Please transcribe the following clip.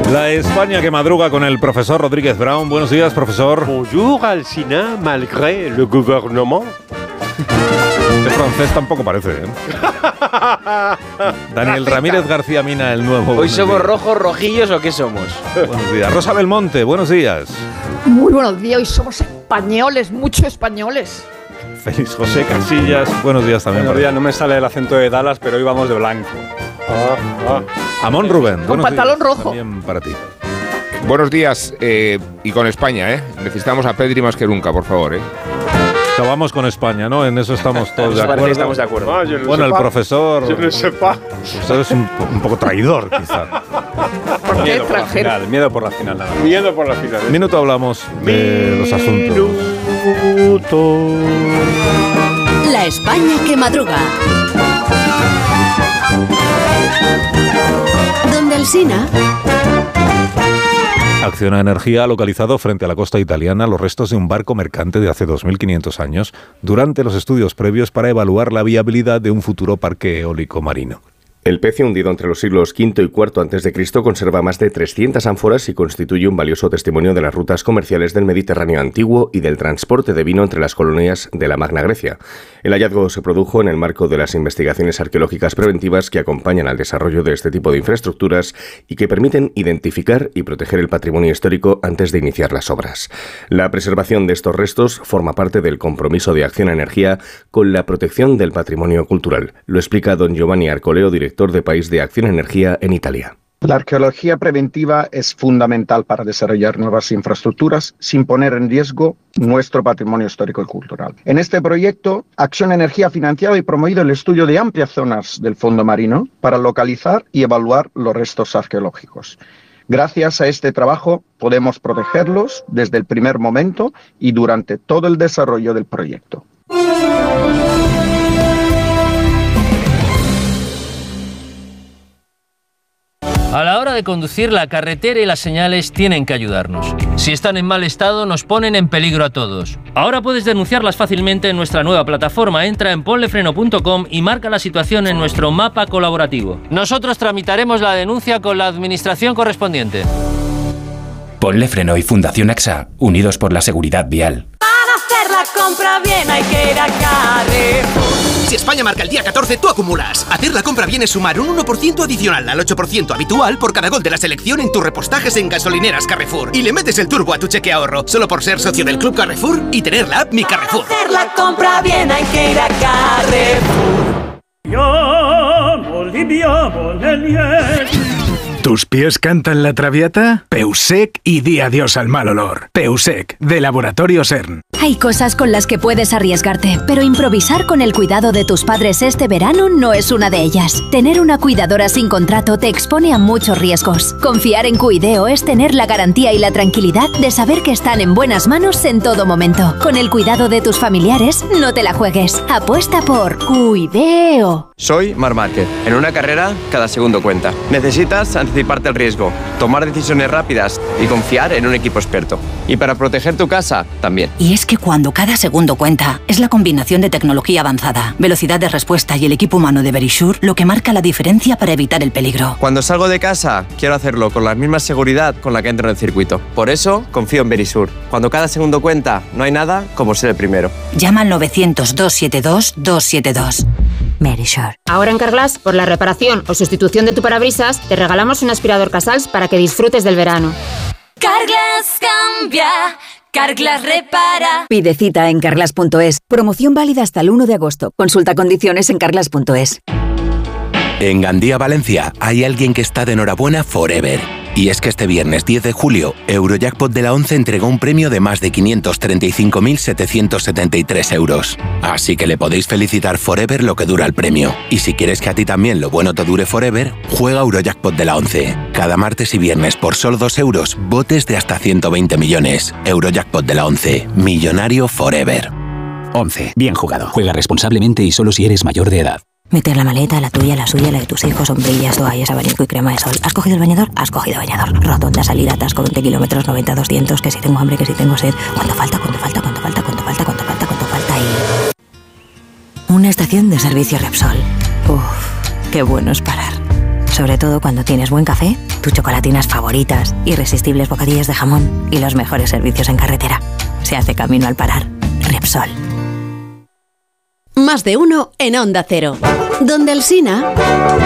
La España que madruga con el profesor Rodríguez Brown. Buenos días, profesor. Bonjour, Alsina, malgré le gouvernement. Este francés tampoco parece, ¿eh? Daniel Ramírez García Mina, el nuevo. ¿Hoy somos rojos, rojillos o qué somos? Buenos días. Rosa Belmonte, buenos días. Muy buenos días, hoy somos españoles, muchos españoles. Félix José Casillas, buenos días también. Buenos días, no me sale el acento de Dallas, pero hoy vamos de blanco. Amón Rubén, con pantalón rojo. También para ti. Buenos días, y con España, ¿eh? Necesitamos a Pedri más que nunca, por favor, ¿eh? Vamos con España, ¿no? En eso estamos todos de acuerdo. Estamos de acuerdo. Bueno, el profesor... Yo no sé pas. Usted es un poco traidor, quizá. Miedo por la final, miedo por la final. Nada más. Miedo por la final. Un minuto hablamos de los asuntos. La España que madruga. Donde Alsina. Acciona Energía ha localizado frente a la costa italiana los restos de un barco mercante de hace 2.500 años durante los estudios previos para evaluar la viabilidad de un futuro parque eólico marino. El pecio, hundido entre los siglos V y IV a.C., conserva más de 300 ánforas y constituye un valioso testimonio de las rutas comerciales del Mediterráneo antiguo y del transporte de vino entre las colonias de la Magna Grecia. El hallazgo se produjo en el marco de las investigaciones arqueológicas preventivas que acompañan al desarrollo de este tipo de infraestructuras y que permiten identificar y proteger el patrimonio histórico antes de iniciar las obras. La preservación de estos restos forma parte del compromiso de Acciona Energía con la protección del patrimonio cultural. Lo explica don Giovanni Arcoleo, director de País de Acciona Energía en Italia. La arqueología preventiva es fundamental para desarrollar nuevas infraestructuras sin poner en riesgo nuestro patrimonio histórico y cultural. En este proyecto, Acciona Energía ha financiado y promovido el estudio de amplias zonas del fondo marino para localizar y evaluar los restos arqueológicos. Gracias a este trabajo podemos protegerlos desde el primer momento y durante todo el desarrollo del proyecto. A la hora de conducir, la carretera y las señales tienen que ayudarnos. Si están en mal estado, nos ponen en peligro a todos. Ahora puedes denunciarlas fácilmente en nuestra nueva plataforma. Entra en ponlefreno.com y marca la situación en nuestro mapa colaborativo. Nosotros tramitaremos la denuncia con la administración correspondiente. Ponle Freno y Fundación AXA, unidos por la seguridad vial. Para hacer la compra bien hay que ir a Carrefour. Si España marca el día 14, tú acumulas. Hacer la compra bien es sumar un 1% adicional al 8% habitual por cada gol de la selección en tus repostajes en gasolineras Carrefour. Y le metes el turbo a tu cheque ahorro, solo por ser socio del Club Carrefour y tener la app Mi Carrefour. Para hacer la compra bien hay que ir a Carrefour. ¿Tus pies cantan la traviata? Peusec y di adiós al mal olor. Peusec, de Laboratorio CERN. Hay cosas con las que puedes arriesgarte, pero improvisar con el cuidado de tus padres este verano no es una de ellas. Tener una cuidadora sin contrato te expone a muchos riesgos. Confiar en Cuideo es tener la garantía y la tranquilidad de saber que están en buenas manos en todo momento. Con el cuidado de tus familiares, no te la juegues. Apuesta por Cuideo. Soy Marc Márquez. En una carrera, cada segundo cuenta. Necesitas anticiparte al riesgo, tomar decisiones rápidas y confiar en un equipo experto. Y para proteger tu casa, también. Y es que cuando cada segundo cuenta, es la combinación de tecnología avanzada, velocidad de respuesta y el equipo humano de Verisure lo que marca la diferencia para evitar el peligro. Cuando salgo de casa, quiero hacerlo con la misma seguridad con la que entro en el circuito. Por eso, confío en Verisure. Cuando cada segundo cuenta, no hay nada como ser el primero. Llama al 900-272-272. Verisure. Ahora en Carglass, por la reparación o sustitución de tu parabrisas, te regalamos un aspirador Casals para que disfrutes del verano. Carglass cambia, Carglass repara. Pide cita en carglass.es. Promoción válida hasta el 1 de agosto. Consulta condiciones en carglass.es. En Gandía, Valencia, hay alguien que está de enhorabuena forever. Y es que este viernes 10 de julio, Eurojackpot de la 11 entregó un premio de más de 535.773 euros. Así que le podéis felicitar forever lo que dura el premio. Y si quieres que a ti también lo bueno te dure forever, juega Eurojackpot de la 11. Cada martes y viernes por solo 2 euros, botes de hasta 120 millones. Eurojackpot de la 11. Millonario forever. 11. Bien jugado. Juega responsablemente y solo si eres mayor de edad. Meter la maleta, la tuya, la suya, la de tus hijos, sombrillas, toallas, abanico y crema de sol. ¿Has cogido el bañador? Has cogido bañador. Rotonda, salida, atasco, 20 kilómetros, 90, 200, que si tengo hambre, que si tengo sed. ¿Cuánto falta? ¿Cuánto falta? ¿Cuánto falta? ¿Cuánto falta? ¿Cuánto falta? ¿Cuánto falta? Y... una estación de servicio Repsol. Qué bueno es parar. Sobre todo cuando tienes buen café, tus chocolatinas favoritas, irresistibles bocadillos de jamón y los mejores servicios en carretera. Se hace camino al parar. Repsol. Más de uno en Onda Cero. Donde Alsina...